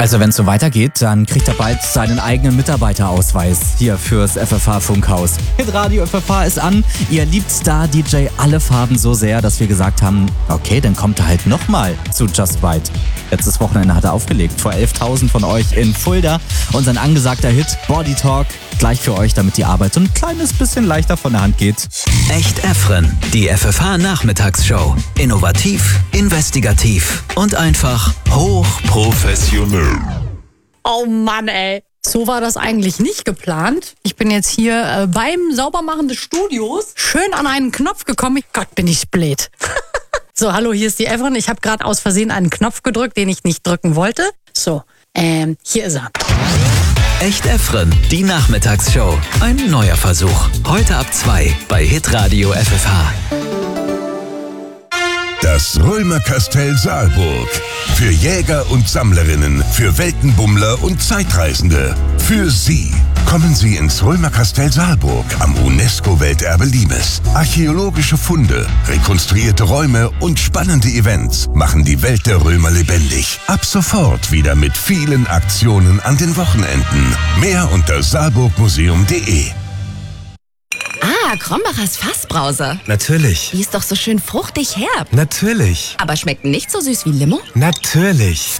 Also wenn es so weitergeht, dann kriegt er bald seinen eigenen Mitarbeiterausweis hier fürs FFH-Funkhaus. Hitradio FFH ist an. Ihr liebt Star-DJ alle Farben so sehr, dass wir gesagt haben, okay, dann kommt er halt nochmal zu Just Right. Letztes Wochenende hat er aufgelegt, vor 11.000 von euch in Fulda. Und sein angesagter Hit, Body Talk, gleich für euch, damit die Arbeit so ein kleines bisschen leichter von der Hand geht. Echt Efren, die FFH-Nachmittagsshow. Innovativ, investigativ und einfach hochprofessionell. Oh Mann, ey. So war das eigentlich nicht geplant. Ich bin jetzt hier beim Saubermachen des Studios schön an einen Knopf gekommen. Gott, bin ich blöd. So, hallo, hier ist die Efren. Ich habe gerade aus Versehen einen Knopf gedrückt, den ich nicht drücken wollte. So, hier ist er. Echt Efren, die Nachmittagsshow. Ein neuer Versuch. Heute ab 2 bei Hitradio FFH. Das Römerkastell Saalburg. Für Jäger und Sammlerinnen, für Weltenbummler und Zeitreisende. Für Sie. Kommen Sie ins Römerkastell Saalburg am UNESCO-Welterbe Limes. Archäologische Funde, rekonstruierte Räume und spannende Events machen die Welt der Römer lebendig. Ab sofort wieder mit vielen Aktionen an den Wochenenden. Mehr unter saalburgmuseum.de. Ah, Krombachers Fassbrause. Natürlich. Die ist doch so schön fruchtig herb. Natürlich. Aber schmeckt nicht so süß wie Limo? Natürlich.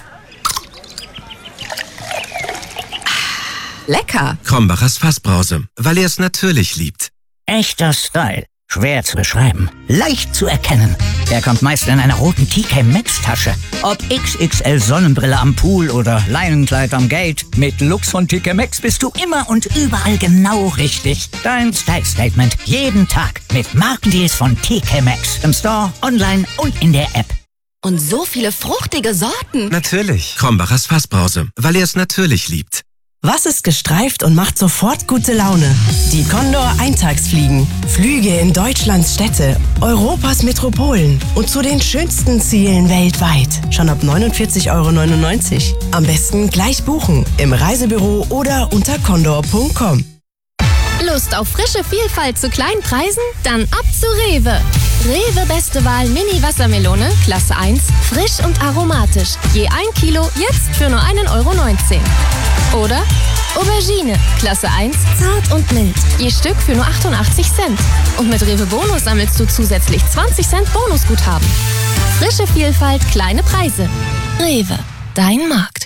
Lecker. Krombachers Fassbrause, weil er es natürlich liebt. Echter Style. Schwer zu beschreiben. Leicht zu erkennen. Er kommt meist in einer roten TK Maxx Tasche. Ob XXL Sonnenbrille am Pool oder Leinenkleid am Gate. Mit Lux von TK Maxx bist du immer und überall genau richtig. Dein Style Statement jeden Tag mit Markendeals von TK Maxx. Im Store, online und in der App. Und so viele fruchtige Sorten. Natürlich. Krombachers Fassbrause, weil er es natürlich liebt. Was ist gestreift und macht sofort gute Laune? Die Condor Eintagsfliegen. Flüge in Deutschlands Städte, Europas Metropolen und zu den schönsten Zielen weltweit. Schon ab 49,99 €. Am besten gleich buchen im Reisebüro oder unter condor.com. Lust auf frische Vielfalt zu kleinen Preisen? Dann ab zu Rewe. Rewe Beste Wahl Mini Wassermelone, Klasse 1, frisch und aromatisch. Je 1 Kilo, jetzt für nur 1,19 €. Oder Aubergine, Klasse 1, zart und mild. Je Stück für nur 88 Cent. Und mit Rewe Bonus sammelst du zusätzlich 20 Cent Bonusguthaben. Frische Vielfalt, kleine Preise. Rewe, dein Markt.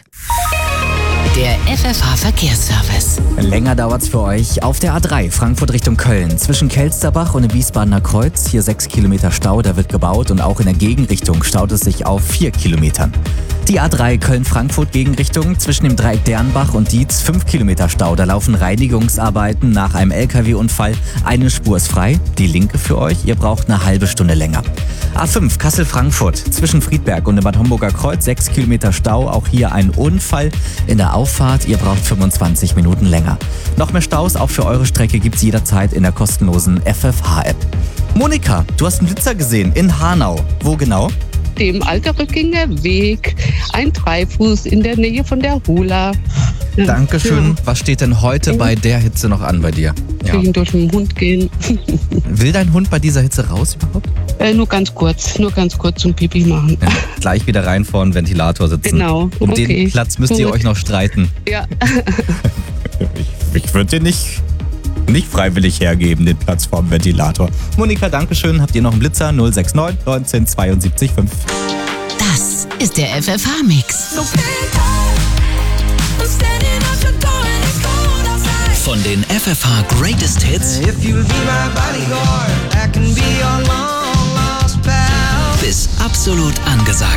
Der FFH-Verkehrsservice. Länger dauert's für euch auf der A3 Frankfurt Richtung Köln. Zwischen Kelsterbach und dem Wiesbadener Kreuz. Hier 6 Kilometer Stau, da wird gebaut. Und auch in der Gegenrichtung staut es sich auf 4 Kilometern. Die A3 Köln-Frankfurt Gegenrichtung zwischen dem Dreieck Dernbach und Dietz 5 Kilometer Stau. Da laufen Reinigungsarbeiten nach einem LKW-Unfall. Eine Spur ist frei, die linke für euch. Ihr braucht eine halbe Stunde länger. A5 Kassel-Frankfurt zwischen Friedberg und dem Bad Homburger Kreuz 6 Kilometer Stau. Auch hier ein Unfall in der Auffahrt. Ihr braucht 25 Minuten länger. Noch mehr Staus auch für eure Strecke gibt's jederzeit in der kostenlosen FFH-App. Monika, du hast einen Blitzer gesehen in Hanau. Wo genau? Dem Alterrückinger Weg, ein Dreifuß in der Nähe von der Hula. Dankeschön. Ja. Was steht denn heute bei der Hitze noch an bei dir? Ja. Durch den Hund gehen. Will dein Hund bei dieser Hitze raus überhaupt? Nur ganz kurz zum Pipi machen. Ja, gleich wieder rein vor den Ventilator sitzen. Genau. Um den Platz müsst ihr euch noch streiten. Ja. Ich würde dir nicht freiwillig hergeben, den Platz vorm Ventilator. Monika, Dankeschön. Habt ihr noch einen Blitzer? 069 19 72 5. Das ist der FFH-Mix. Von den FFH Greatest Hits bis absolut angesagt.